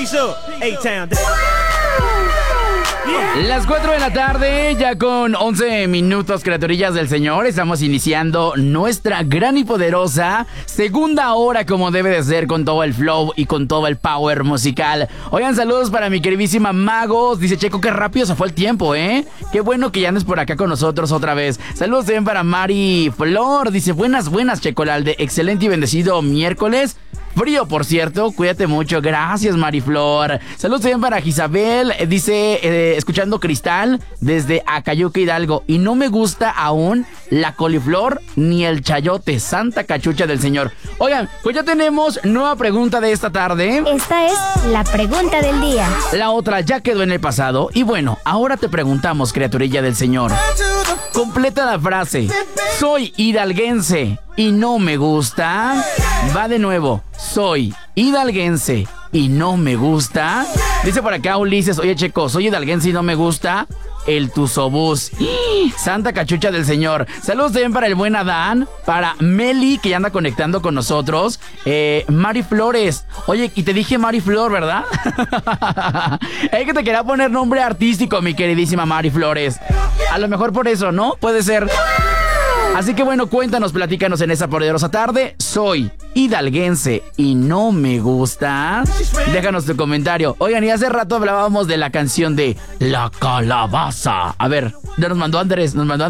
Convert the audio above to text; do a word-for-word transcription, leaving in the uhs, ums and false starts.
Peace up, A-Town. Las cuatro de la tarde, ya con once minutos, criaturillas del Señor. Estamos iniciando nuestra gran y poderosa segunda hora, como debe de ser, con todo el flow y con todo el power musical. Oigan, saludos para mi queridísima Magos. Dice Checo, qué rápido se fue el tiempo, ¿eh? Qué bueno que ya andes por acá con nosotros otra vez. Saludos también para Mari Flor. Dice, buenas, buenas, Checolalde. Excelente y bendecido miércoles. Frío, por cierto, cuídate mucho. Gracias, Mariflor. Saludos también para Isabel. eh, Dice, eh, escuchando Cristal desde Acayuca, Hidalgo. Y no me gusta aún la coliflor ni el chayote. Santa cachucha del Señor. Oigan, pues ya tenemos nueva pregunta de esta tarde. Esta es la pregunta del día. La otra ya quedó en el pasado. Y bueno, ahora te preguntamos, criaturilla del Señor. Completa la frase. Soy hidalguense y no me gusta. Va de nuevo. Soy hidalguense y no me gusta. Dice por acá Ulises, oye Checo, soy hidalguense y no me gusta el Tuzobús. Santa cachucha del Señor. Saludos también para el buen Adán, para Meli, que ya anda conectando con nosotros. eh, Mari Flores. Oye, y te dije Mari Flor, ¿verdad? Es que te quería poner nombre artístico, mi queridísima Mari Flores. A lo mejor por eso, ¿no? Puede ser. Así que bueno, cuéntanos, platícanos en esta poderosa tarde. Soy hidalguense y no me gusta. Déjanos tu comentario. Oigan, y hace rato hablábamos de la canción de La Calabaza. A ver, ya nos mandó Andrés, nos mandó